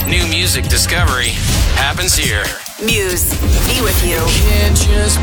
New music discovery happens here. Muse, be with you. Can't just